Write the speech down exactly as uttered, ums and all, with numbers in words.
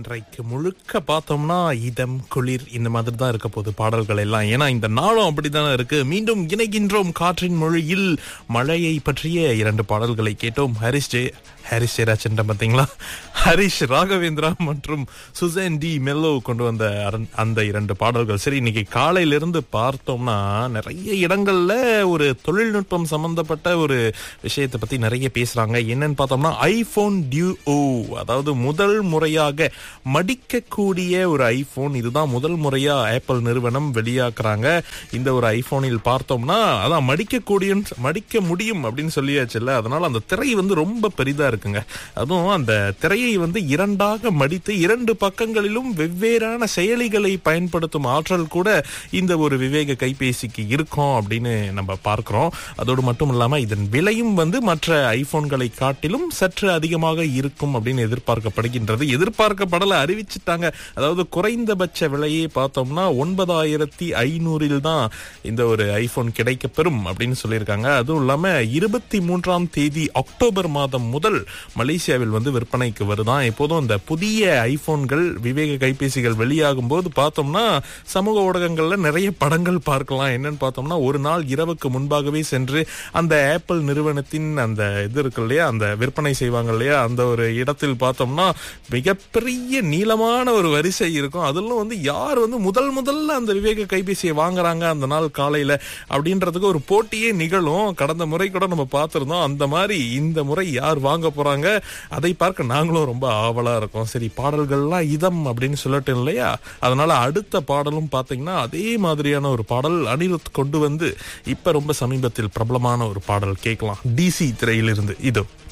இன்றைக்கு முழுக்க பார்த்தோம்னா இதம் குளிர் இந்த மாதிரி தான் இருக்க போகுது பாடல்கள் எல்லாம். ஏன்னா இந்த நாளும் அப்படித்தானே இருக்கு. மீண்டும் இணைகின்றோம் காற்றின் மொழியில். மழையை பற்றிய இரண்டு பாடல்களை கேட்டோம். ஹரிஷ் ஜெய ஹரிஷ் ஜெயராஜ் பார்த்தீங்களா, ஹரிஷ் ராகவேந்திரா மற்றும் சுசேன் டி மெல்லோ கொண்டு வந்த அந்த இரண்டு பாடல்கள். சரி, இன்னைக்கு காலையிலிருந்து பார்த்தோம்னா நிறைய இடங்கள்ல ஒரு தொழில்நுட்பம் சம்பந்தப்பட்ட ஒரு விஷயத்தை பத்தி நிறைய பேசுறாங்க. என்னன்னு பார்த்தோம்னா ஐபோன் டியூஓ, அதாவது முதல் முறையாக மடிக்கக்கூடிய ஒரு ஐபோன். இதுதான் முதல் முறையா ஆப்பிள் நிறுவனம் வெளியாக்குறாங்க. இந்த ஒரு ஐபோனில் பார்த்தோம்னா அதான் மடிக்கக்கூடிய மடிக்க முடியும் அப்படின்னு சொல்லியாச்சுல்ல. அதனால அந்த திரை வந்து ரொம்ப பெரிதா இருக்குங்க. அதுவும் அந்த திரையை வந்து இரண்டாக மடித்து இரண்டு பக்கங்களிலும் வெவ்வேறான செயலிகளை பயன்படுத்தும் ஆற்றல் கூட இந்த ஒரு விவேக கைபேசிக்கு இருக்கும் அப்படின்னு நம்ம பார்க்கிறோம். அதோடு மட்டும் இல்லாம இதன் விலையும் வந்து மற்ற ஐபோன்களை காட்டிலும் சற்று அதிகமாக இருக்கும் அப்படின்னு எதிர்பார்க்கப்படுகின்றது. எதிர்பார்க்கப்படல, அறிவிச்சிட்டாங்க. அதாவது குறைந்தபட்ச விலையை பார்த்தோம்னா ஒன்பதாயிரத்தி ஐநூறில் தான் இந்த ஒரு ஐபோன் கிடைக்க பெறும் அப்படின்னு சொல்லியிருக்காங்க. அதுவும் இல்லாம இருபத்தி மூன்றாம் தேதி அக்டோபர் மாதம் முதல் மலேசியாவில் வந்து விற்பனைக்கு வருதான். எப்போதும் இந்த புதிய ஐபோன்கள் விவேக கைபேசிகள் வெளியாகும் போது பார்த்தோம்னா சமூக ஊடகங்கள்ல நிறைய படங்கள் பார்க்கலாம். என்னன்னு பார்த்தோம்னா ஒரு நாள் இரவுக்கு முன்பாகவே சென்று அந்த ஆப்பிள் நிறுவனத்தின் அந்த இது இருக்கு இல்லையா, அந்த விற்பனை செய்வாங்க இல்லையா, அந்த ஒரு இடத்தில் பார்த்தோம்னா மிகப்பெரிய நீளமான ஒரு வரிசை இருக்கும். அதெல்லாம் வந்து யார் வந்து முதல் முதல்ல அந்த விவேக கைபேசியை வாங்குறாங்க அந்த நாள் காலையில அப்படின்றதுக்கு ஒரு போட்டியே நிகழும். கடந்த முறை கூட நம்ம பார்த்திருந்தோம். அந்த மாதிரி இந்த முறை யார் வாங்க போறாங்க அதை பார்க்க நாங்களும் ரொம்ப ஆவலா இருக்கோம். சரி, பாடல்கள்லாம் இதம் அப்படின்னு சொல்லட்டும் இல்லையா, அதனால அடுத்த பாடலும் பாத்தீங்கன்னா அதே மாதிரியான ஒரு பாடல் அனிருத் கொண்டு வந்து இப்ப ரொம்ப சமீபத்தில் பிரபலமான ஒரு பாடல் கேட்கலாம். டிசி திரையிலிருந்து இதோ.